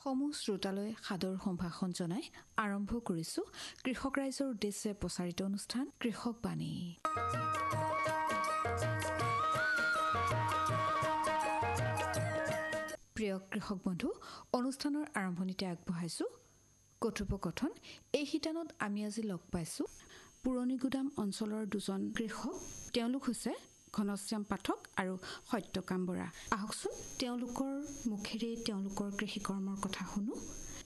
সমূহ শ্ৰোতালৈ সাদৰ সম্ভাষণ জনাই আৰম্ভ কৰিছোঁ কৃষক ৰাইজৰ উদ্দেশ্যে প্ৰচাৰিত অনুষ্ঠান কৃষক বাণী। প্ৰিয় কৃষক বন্ধু, অনুষ্ঠানৰ আৰম্ভণিতে আগবঢ়াইছোঁ কথোপকথন। এই শিতানত আমি আজি লগ পাইছোঁ পুৰণিগুদাম অঞ্চলৰ দুজন কৃষক। তেওঁলোক হৈছে ঘনশ্যাম পাঠক আৰু সত্যকাম বৰা। আহকচোন তেওঁলোকৰ মুখেৰে তেওঁলোকৰ কৃষিকৰ্মৰ কথা শুনো।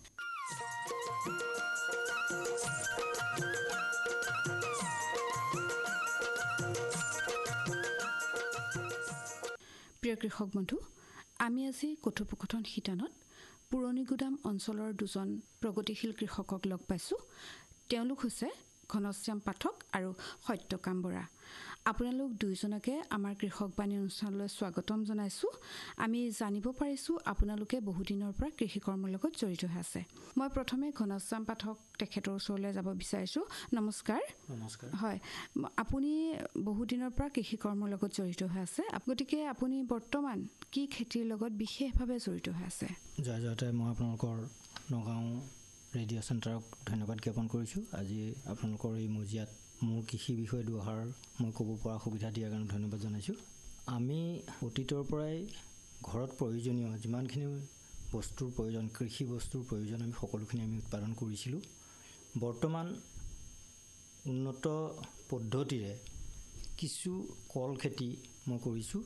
প্ৰিয় কৃষক বন্ধু, আমি আজি কথোপকথন শিতানত পুৰণিগুদাম অঞ্চলৰ দুজন প্ৰগতিশীল কৃষকক লগ পাইছোঁ। তেওঁলোক হৈছে ঘনশ্যাম পাঠক আৰু সত্যকাম বৰা। আপোনালোক দুয়োজনকে আমাৰ কৃষক বাণী অনুষ্ঠানলৈ স্বাগতম জনাইছোঁ। আমি জানিব পাৰিছোঁ আপোনালোকে বহুদিনৰ পৰা কৃষিকৰ্মৰ লগত জড়িত হৈ আছে। মই প্ৰথমে ঘনশ্যাম পাঠক তেখেতৰ ওচৰলৈ যাব বিচাৰিছোঁ। নমস্কাৰ। নমস্কাৰ। হয়, আপুনি বহুদিনৰ পৰা কৃষিকৰ্মৰ লগত জড়িত হৈ আছে, গতিকে আপুনি বৰ্তমান কি খেতিৰ লগত বিশেষভাৱে জড়িত হৈ আছে? জয় জয়তে মই আপোনালোকৰ নগাঁও ৰেডিঅ' চেণ্টাৰক ধন্যবাদ জ্ঞাপন কৰিছোঁ। আজি আপোনালোকৰ এই মজিয়াত মোৰ কৃষি বিষয়ে দুআষাৰ মই ক'ব পৰা সুবিধা দিয়াৰ কাৰণে ধন্যবাদ জনাইছোঁ। আমি অতীতৰ পৰাই ঘৰত প্ৰয়োজনীয় যিমানখিনি বস্তুৰ প্ৰয়োজন, কৃষি বস্তুৰ প্ৰয়োজন, আমি সকলোখিনি আমি উৎপাদন কৰিছিলোঁ। বৰ্তমান উন্নত পদ্ধতিৰে কিছু কল খেতি মই কৰিছোঁ।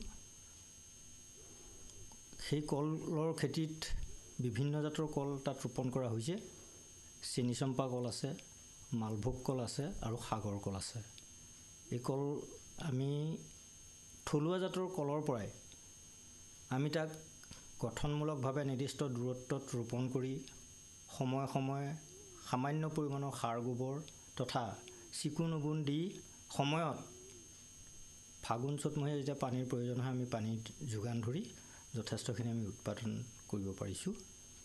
সেই কলৰ খেতিত বিভিন্ন জাতৰ কল তাত ৰোপণ কৰা হৈছে। চেনিচম্পা কল আছে, মালভোগ কল আছে আৰু সাগৰ কল আছে। এই কল আমি থলুৱা জাতৰ কলৰ পৰাই আমি তাক গঠনমূলকভাৱে নিৰ্দিষ্ট দূৰত্বত ৰোপণ কৰি সময়ে সময়ে সামান্য পৰিমাণৰ সাৰ গোবৰ তথা চিকুণ উগুণ দি সময়ত ফাগুন চ'তমহীয়া যেতিয়া পানীৰ প্ৰয়োজন হয় আমি পানী যোগান ধৰি যথেষ্টখিনি আমি উৎপাদন কৰিব পাৰিছোঁ।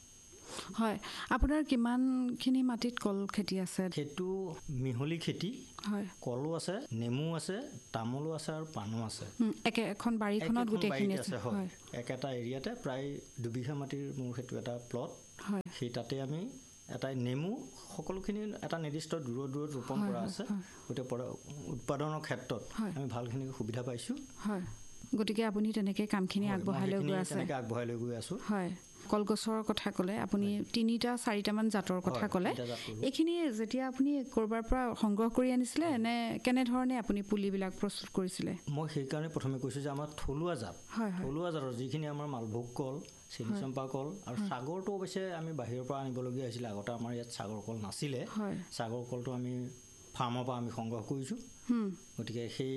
হয়, আপোনাৰ কিমানখিনি মাটিত কল খেতি আছে? সেইটো মিহলি খেতি। হয়, কলো আছে, নেমু আছে, তামোলো আছে আৰু পাণো আছে। এখন বাৰীখনত গোটেইখিনি আছে। হয়, একেটা এৰিয়াতে প্ৰায় 2 বিঘা মাটিৰ মোৰ সেইটো এটা প্লট। হয়, সেই তাতে আমি এটা নেমু সকলোখিনি এটা নিৰ্দিষ্ট দূৰত ৰোপণ কৰা আছে। গতিকে উৎপাদনৰ ক্ষেত্ৰত আমি ভালখিনি সুবিধা পাইছোঁ। হয়, গতিকে আপুনি তেনেকৈ কামখিনি আগবঢ়াই লৈ গৈ আছে। আগবঢ়াই লৈ গৈ আছোঁ। হয়, কলগছৰ কথা ক'লে আপুনি 3-4মান জাতৰ কথা ক'লে। এইখিনি যেতিয়া আপুনি ক'ৰবাৰ পৰা সংগ্ৰহ কৰি আনিছিলে নে কেনেধৰণে আপুনি পুলিবিলাক প্ৰস্তুত কৰিছিলে? মই সেইকাৰণে প্ৰথমে কৈছোঁ যে আমাৰ থলুৱা জাতৰ যিখিনি আমাৰ মালভোগ কল, চেনিচম্পা কল আৰু সাগৰটো অৱশ্যে আমি বাহিৰৰ পৰা আনিবলগীয়া হৈছিলে। আগতে আমাৰ ইয়াত সাগৰ কল নাছিলে। সাগৰ কলটো আমি ফাৰ্মৰ পৰা আমি সংগ্ৰহ কৰিছোঁ। গতিকে সেই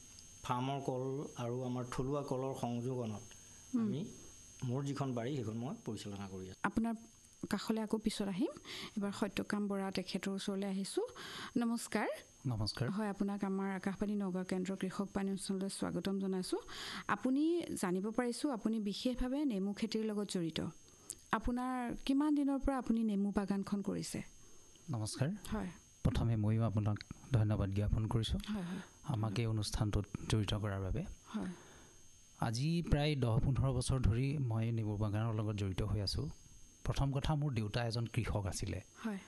ফাৰ্মৰ কল আৰু আমাৰ থলুৱা কলৰ সংযোগনত আমি মোৰ যিখন বাৰী সেইখন মই পৰিচালনা কৰি আছোঁ। আপোনাৰ কাষলৈ আকৌ পিছত আহিম। এবাৰ সত্যকাম বৰা তেখেতৰ ওচৰলৈ আহিছোঁ। নমস্কাৰ। নমস্কাৰ। হয়, আপোনাক আমাৰ আকাশবাণী নগাঁও কেন্দ্ৰৰ কৃষক বাণী অনুষ্ঠানলৈ স্বাগতম জনাইছোঁ। আপুনি জানিব পাৰিছোঁ আপুনি বিশেষভাৱে নেমু খেতিৰ লগত জড়িত। আপোনাৰ কিমান দিনৰ পৰা আপুনি নেমু বাগানখন কৰিছে? নমস্কাৰ। হয়, প্ৰথমে ময়ো আপোনাক ধন্যবাদ জ্ঞাপন কৰিছোঁ আমাক এই অনুষ্ঠানটোত জড়িত কৰাৰ বাবে। হয়, আজি প্ৰায় 10-15 বছৰ ধৰি মই নেমু বাগানৰ লগত জড়িত হৈ আছোঁ। প্ৰথম কথা, মোৰ দেউতা এজন কৃষক আছিলে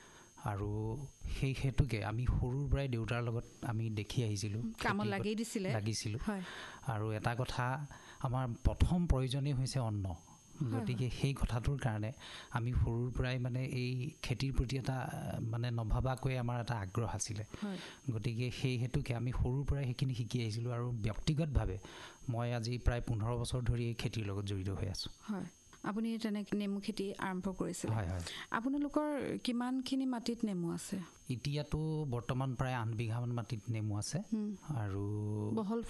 আৰু সেই হেতুকে আমি সৰুৰ পৰাই দেউতাৰ লগত আমি দেখি আহিছিলোঁ, কামত লাগিছিলোঁ। আৰু এটা কথা, আমাৰ প্ৰথম প্ৰয়োজনেই হৈছে অন্ন। গতিকে সেই কথাটোৰ কাৰণে আমি সৰুৰ পৰাই মানে এই খেতিৰ প্ৰতি এটা মানে নভবাকৈ আমাৰ এটা আগ্ৰহ আছিলে। গতিকে সেই হেতুকে আমি সৰুৰ পৰাই সেইখিনি শিকি আহিছিলোঁ আৰু ব্যক্তিগতভাৱে মই আজি প্ৰায় 15 বছৰ ধৰি এই খেতিৰ লগত জড়িত হৈ আছোঁ। হয়, আপুনি তেনেকৈ নেমু খেতি আৰম্ভ কৰিছিল? হয়। আপোনালোকৰ কিমানখিনি মাটিত নেমু আছে? এতিয়াতো বৰ্তমান প্ৰায় 8 বিঘামান মাটিত নেমু আছে আৰু বহল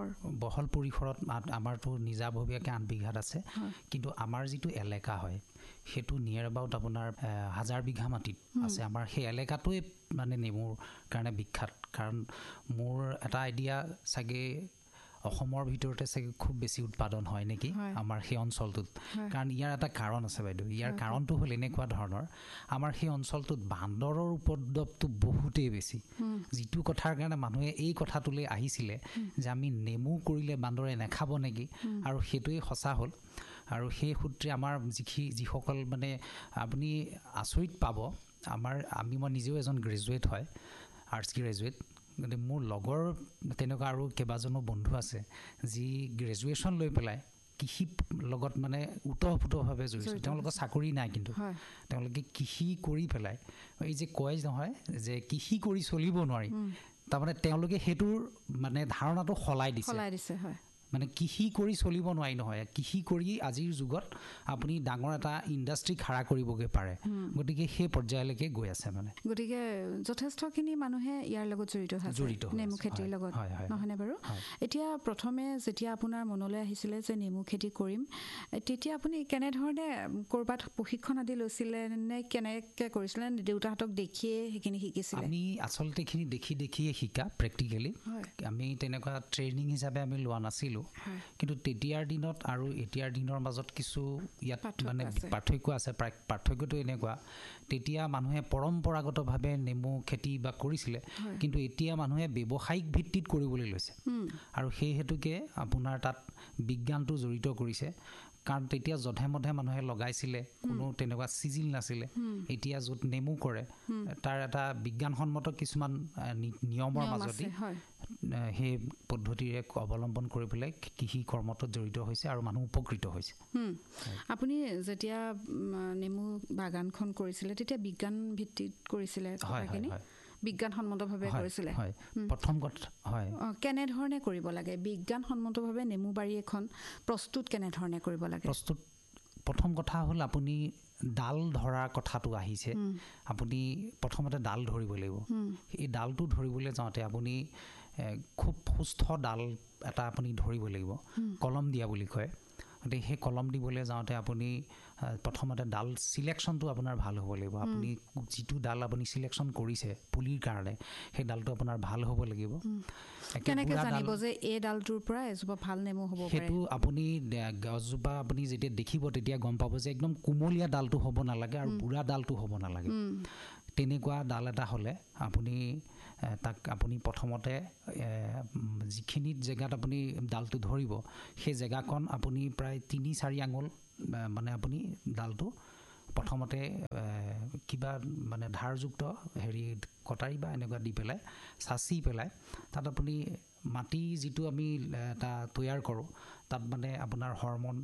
পৰিসৰত আমাৰতো নিজাববীয়াকৈ 8 বিঘাত আছে। কিন্তু আমাৰ যিটো এলেকা হয় সেইটো নিয়েৰ এবাউট আপোনাৰ 1000 বিঘা মাটিত আছে। আমাৰ সেই এলেকাটোৱে মানে নেমুৰ কাৰণে বিখ্যাত। কাৰণ মোৰ এটা আইডিয়া চাগে অসমৰ ভিতৰতে চাগে খুব বেছি উৎপাদন হয় নেকি আমাৰ সেই অঞ্চলটোত। কাৰণ ইয়াৰ এটা কাৰণ আছে বাইদেউ। ইয়াৰ কাৰণটো হ'ল এনেকুৱা ধৰণৰ, আমাৰ সেই অঞ্চলটোত বান্দৰৰ উপদ্ৰৱটো বহুতেই বেছি, যিটো কথাৰ কাৰণে মানুহে এই কথাটোলৈ আহিছিলে যে আমি নেমু কৰিলে বান্দৰে নাখাব নেকি। আৰু সেইটোৱেই সঁচা হ'ল। আৰু সেই সূত্ৰে আমাৰ যিসকল মানে আপুনি আচৰিত পাব মই নিজেও এজন গ্ৰেজুৱেট হয়, আৰ্টছ গ্ৰেজুৱেট, গতিকে মোৰ লগৰ তেনেকুৱা আৰু কেইবাজনো বন্ধু আছে যি গ্ৰেজুৱেশ্যন লৈ পেলাই কৃষিৰ লগত মানে ওতঃপ্ৰোতভাৱে জড়িত। তেওঁলোকৰ চাকৰি নাই, কিন্তু তেওঁলোকে কৃষি কৰি পেলাই এই যে কয় নহয় যে কৃষি কৰি চলিব নোৱাৰি, তাৰমানে তেওঁলোকে সেইটোৰ মানে ধাৰণাটো সলাই দিছে। মানে কৃষি কৰি চলিব নোৱাৰি নহয়, কৃষি কৰি আজিৰ যুগত আপুনি ডাঙৰ এটা ইণ্ডাষ্ট্ৰি খাৰা কৰিবগৈ পাৰে। গতিকে সেই পৰ্যায়লৈকে গৈ আছে মানে। গতিকে যথেষ্টখিনি মানুহে ইয়াৰ লগত জড়িত নেমু খেতিৰ লগত, নহয়নে বাৰু? এতিয়া প্ৰথমে যেতিয়া আপোনাৰ মনলৈ আহিছিলে যে নেমু খেতি কৰিম, তেতিয়া আপুনি কেনেধৰণে ক'ৰবাত প্ৰশিক্ষণ আদি লৈছিলে নে কেনেকৈ কৰিছিলে? দেউতাহঁতক দেখিয়ে সেইখিনি শিকিছিলে? আমি আচলতে এইখিনি দেখিয়ে শিকা প্ৰেক্টিকেলি। আমি তেনেকুৱা ট্ৰেইনিং হিচাপে আমি লোৱা নাছিলোঁ। কিন্তু তেতিয়াৰ দিনত আৰু এতিয়াৰ দিনৰ মাজত কিছু ইয়াত মানে পাৰ্থক্য আছে। পাৰ্থক্যটো এনেকুৱা, তেতিয়া মানুহে পৰম্পৰাগতভাৱে নেমু খেতি বা কৰিছিলে, কিন্তু এতিয়া মানুহে ব্যৱসায়িক ভিত্তিত কৰিবলৈ লৈছে। আৰু সেই হেতুকে আপোনাৰ তাত বিজ্ঞানটো জড়িত কৰিছে। কাৰণ তেতিয়া যধে মধে মানুহে লগাইছিলে, কোনো তেনেকুৱা চিজিল নাছিলে। এতিয়া য'ত নেমু কৰে তাৰ এটা বিজ্ঞানসন্মত কিছুমান নিয়মৰ মাজতে সেই পদ্ধতিৰে অৱলম্বন কৰি পেলাই কৃষি কৰ্মটোত জড়িত হৈছে আৰু মানুহ উপকৃত হৈছে। আপুনি যেতিয়া নেমু বাগানখন কৰিছিলে তেতিয়া বিজ্ঞান ভিত্তিত কৰিছিলে? বিজ্ঞানসন্মতভাৱে কৰিছিলে? প্ৰথম কথা কেনেধৰণে কৰিব লাগে বিজ্ঞানসন্মতভাৱে নেমু বাৰী এখন প্ৰস্তুত কেনেধৰণে কৰিব লাগে? প্ৰথম কথা হ'ল আপুনি ডাল ধৰাৰ কথাটো আহিছে। আপুনি প্ৰথমতে ডাল ধৰিব লাগিব। এই ডালটো ধৰিবলৈ যাওঁতে আপুনি খুব সুস্থ ডাল এটা আপুনি ধৰিব লাগিব, কলম দিয়া বুলি কয়। গতিকে সেই কলম দিবলৈ যাওঁতে আপুনি প্ৰথমতে ডাল চিলেকশ্যনটো আপোনাৰ ভাল হ'ব লাগিব। আপুনি যিটো ডাল আপুনি চিলেকশ্যন কৰিছে পুলিৰ কাৰণে, সেই ডালটো আপোনাৰ ভাল হ'ব লাগিব। কেনেকৈ জানিব যে এই ডালটোৰ পৰা এজোপা ভাল নেমু হ'ব পাৰে? সেইটো আপুনি গছজোপা আপুনি যেতিয়া দেখিব তেতিয়া গম পাব যে একদম কোমলীয়া ডালটো হ'ব নালাগে আৰু বুঢ়া ডালটো হ'ব নালাগে। তেনেকুৱা ডাল এটা হ'লে আপুনি প্ৰথমতে যিখিনি জেগাত আপুনি ডালটো ধৰিব সেই জেগাকণ আপুনি প্ৰায় ৩-৪ আঙুল মানে আপুনি ডালটো প্ৰথমতে কিবা মানে ধাৰযুক্ত কটাৰী বা এনেকুৱা দি পেলাই চাচি পেলাই তাত আপুনি মাটি যিটো আমি এটা তৈয়াৰ কৰোঁ তাত মানে আপোনাৰ হৰমন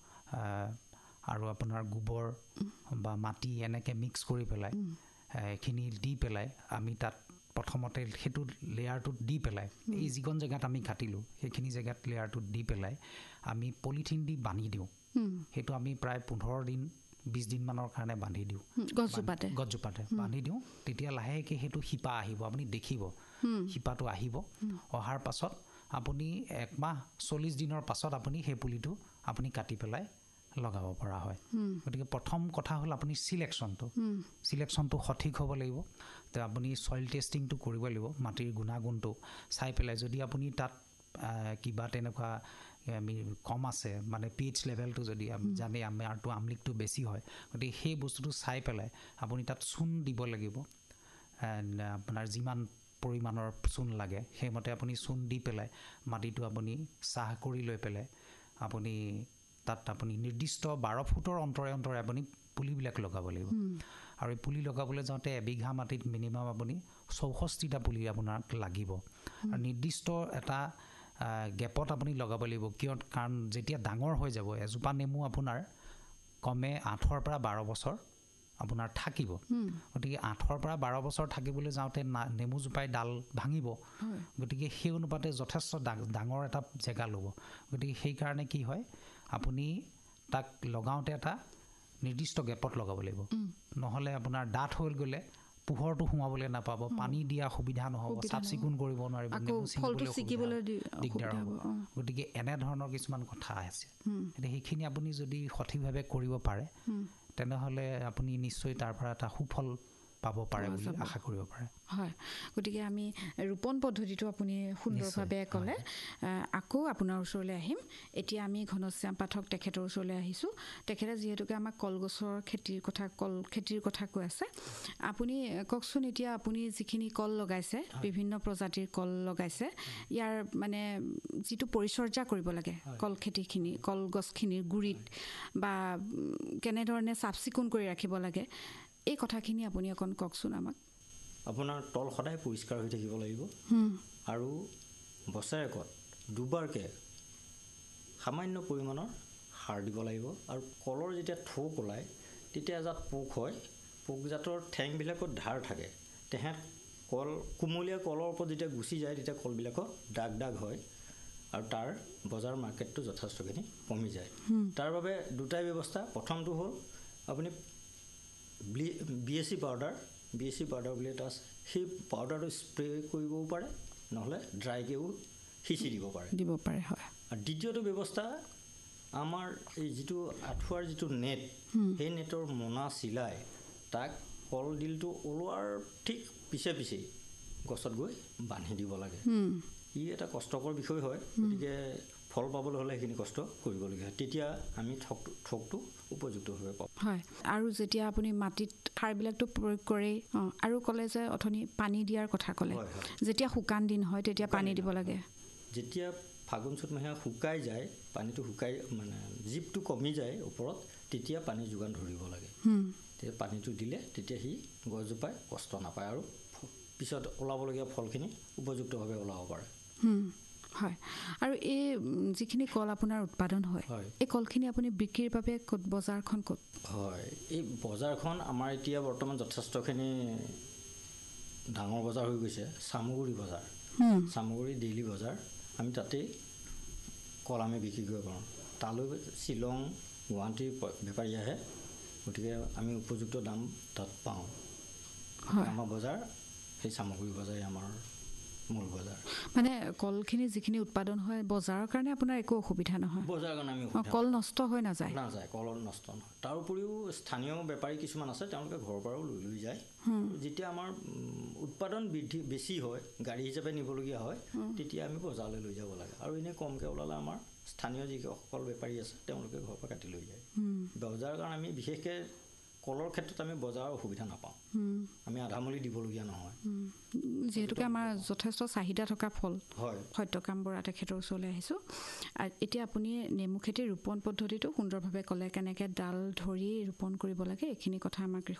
আৰু আপোনাৰ গোবৰ বা মাটি এনেকৈ মিক্স কৰি পেলাই এইখিনি দি পেলাই আমি তাত প্ৰথমতে সেইটো লেয়াৰটোত দি পেলাই এই যিকণ জেগাত আমি কাটিলোঁ সেইখিনি জেগাত লেয়াৰটোত দি পেলাই আমি পলিথিন দি বান্ধি দিওঁ। সেইটো আমি প্ৰায় 15-20 দিনমানৰ কাৰণে বান্ধি দিওঁ গছজোপাতে বান্ধি দিওঁ। তেতিয়া লাহেকৈ সেইটো শিপা আহিব, আপুনি দেখিব শিপাটো আহিব। অহাৰ পাছত আপুনি 1 মাহ 40 দিনৰ পাছত আপুনি সেই পুলিটো আপুনি কাটি পেলাই লগাব পৰা হয়। গতিকে প্ৰথম কথা হ'ল আপুনি চিলেকশ্যনটো সঠিক হ'ব লাগিব। তো আপুনি চইল টেষ্টিংটো কৰিব লাগিব, মাটিৰ গুণাগুণটো চাই পেলাই। যদি আপুনি তাত কিবা তেনেকুৱা কম আছে মানে pH লেভেলটো যদি জানে আমাৰটো আমলিকটো বেছি হয়, গতিকে সেই বস্তুটো চাই পেলাই আপুনি তাত চূণ দিব লাগিব। আপোনাৰ যিমান পৰিমাণৰ চূণ লাগে সেইমতে আপুনি চূণ দি পেলাই মাটিটো আপুনি চাহ কৰি লৈ পেলাই আপুনি তাত আপুনি নিৰ্দিষ্ট 12 ফুটৰ অন্তৰে আপুনি পুলিবিলাক লগাব লাগিব। আৰু এই পুলি লগাবলৈ যাওঁতে এবিঘা মাটিত মিনিমাম আপুনি 64টা পুলি আপোনাক লাগিব। আৰু নিৰ্দিষ্ট এটা গেপত আপুনি লগাব লাগিব। কাৰণ যেতিয়া ডাঙৰ হৈ যাব এজোপা নেমু আপোনাৰ কমে 8-ৰ পৰা 12 বছৰ আপোনাৰ থাকিব। গতিকে 8-ৰ পৰা 12 বছৰ থাকিবলৈ যাওঁতে নেমুজোপাই ডাল ভাঙিব। গতিকে সেই অনুপাতে যথেষ্ট ডাঙৰ এটা জেগা ল'ব। গতিকে সেইকাৰণে কি হয় আপুনি তাক লগাওঁতে এটা নিৰ্দিষ্ট গেপত লগাব লাগিব। নহ'লে আপোনাৰ ডাঠ হৈ গ'লে পোহৰটো সোমাবলৈ নাপাব, পানী দিয়া সুবিধা নহ'ব, চাফ চিকুণ কৰিব নোৱাৰিব, দিগদাৰ হ'ব। গতিকে এনেধৰণৰ কিছুমান কথা আছে। এতিয়া সেইখিনি আপুনি যদি সঠিকভাৱে কৰিব পাৰে তেনেহ'লে আপুনি নিশ্চয় তাৰ পৰা এটা সুফল পাব পাৰে বুলি আশা কৰিব পাৰে। হয়, গতিকে আমি ৰোপণ পদ্ধতিটো আপুনি সুন্দৰভাৱে ক'লে। আকৌ আপোনাৰ ওচৰলৈ আহিম। এতিয়া আমি ঘনশ্যাম পাঠক তেখেতৰ ওচৰলৈ আহিছোঁ। তেখেতে যিহেতুকে আমাক কলগছৰ কল খেতিৰ কথা কৈ আছে, আপুনি কওকচোন এতিয়া আপুনি যিখিনি কল লগাইছে, বিভিন্ন প্ৰজাতিৰ কল লগাইছে, ইয়াৰ মানে যিটো পৰিচৰ্যা কৰিব লাগে কলখেতিখিনি, কলগছখিনিৰ গুৰিত বা কেনেধৰণে চাফ চিকুণ কৰি ৰাখিব লাগে, এই কথাখিনি আপুনি অকণ কওকচোন আমাক। আপোনাৰ তল সদায় পৰিষ্কাৰ হৈ থাকিব লাগিব আৰু বছৰেকত দুবাৰকৈ সামান্য পৰিমাণৰ সাৰ দিব লাগিব। আৰু কলৰ যেতিয়া থোক ওলায় তেতিয়া এজাত পোক হয়, পোকজাতৰ ঠেংবিলাকত ধাৰ থাকে, তেহেঁত কোমলীয়া কলৰ ওপৰত যেতিয়া গুচি যায় তেতিয়া কলবিলাকত দাগ হয় আৰু তাৰ বজাৰ মাৰ্কেটটো যথেষ্টখিনি কমি যায়। তাৰ বাবে দুটাই ব্যৱস্থা। প্ৰথমটো হ'ল আপুনি BSC পাউডাৰ বুলি এটা আছে, সেই পাউডাৰটো স্প্ৰে' কৰিবও পাৰে, নহ'লে ড্ৰাইকৈও সিঁচি দিব পাৰে। হয়। আৰু দ্বিতীয়টো ব্যৱস্থা, আমাৰ এই যিটো আঁঠুৱাৰ যিটো নেট, সেই নেটৰ মোনা চিলাই তাক কলডিলটো ওলোৱাৰ ঠিক পিছে গছত গৈ বান্ধি দিব লাগে। ই এটা কষ্টকৰ বিষয় হয়, গতিকে ফল পাবলৈ হ'লে সেইখিনি কষ্ট কৰিবলগীয়া হয়, তেতিয়া আমি ঠোকটো উপযুক্তভাৱে পাওঁ। হয়, আৰু যেতিয়া আপুনি মাটিত সাৰবিলাকতো প্ৰয়োগ কৰেই, আৰু ক'লে যে অথনি পানী দিয়াৰ কথা ক'লে, যেতিয়া শুকান দিন হয় তেতিয়া পানী দিব লাগে। যেতিয়া ফাগুন চ'তমহীয়া শুকাই যায়, পানীটো শুকাই মানে জীপটো কমি যায় ওপৰত, তেতিয়া পানী যোগান ধৰিব লাগে। তেতিয়া পানীটো দিলে তেতিয়া সি গছজোপাই কষ্ট নাপায় আৰু পিছত ওলাবলগীয়া ফলখিনি উপযুক্তভাৱে ওলাব পাৰে। হয়, আৰু এই যিখিনি কল আপোনাৰ উৎপাদন হয়, এই কলখিনি আপুনি বিক্ৰীৰ বাবে ক'ত, বজাৰখন ক'ত? হয়, এই বজাৰখন আমাৰ এতিয়া বৰ্তমান যথেষ্টখিনি ডাঙৰ বজাৰ হৈ গৈছে, চামগুৰি বজাৰ, চামগুৰি ডেইলি বজাৰ। আমি তাতেই কল আমি বিক্ৰী কৰিব পাৰোঁ। তালৈ শ্বিলং, গুৱাহাটীৰ বেপাৰী আহে, গতিকে আমি উপযুক্ত দাম তাত পাওঁ। আমাৰ বজাৰ সেই চামগুৰি বজাৰেই আমাৰ মূল বজাৰ। মানে কলখিনি যিখিনি উৎপাদন হয় বজাৰৰ কাৰণে আপোনাৰ একো অসুবিধা নহয়? বজাৰৰ কাৰণে আমি কল নষ্ট হৈ নাযায়? কল নষ্ট নহয়। তাৰ উপৰিও স্থানীয় বেপাৰী কিছুমান আছে, তেওঁলোকে ঘৰৰ পৰাও লৈ যায়। যেতিয়া আমাৰ উৎপাদন বেছি হয়, গাড়ী হিচাপে নিবলগীয়া হয়, তেতিয়া আমি বজাৰলৈ লৈ যাব লাগে। আৰু এনেই কমকৈ ওলালে আমাৰ স্থানীয় যিসকল বেপাৰী আছে তেওঁলোকে ঘৰৰ পৰা কাটি লৈ যায়। বজাৰৰ কাৰণে আমি বিশেষকৈ কলৰ ক্ষেত্ৰত আমি বজাৰৰ অসুবিধা নাপাওঁ, আমি আধামূলি দিবলগীয়া নহয়। যিহেতুকে আমাৰ যথেষ্ট চাহিদা থকা ফল। হয়, সত্যকাম বৰা তেখেতৰ ওচৰলৈ আহিছোঁ। এতিয়া আপুনি নেমু খেতিৰ ৰোপণ পদ্ধতিটো সুন্দৰভাৱে ক'লে, কেনেকৈ ডাল ধৰি ৰোপণ কৰিব লাগে, এইখিনি কথা আমাৰ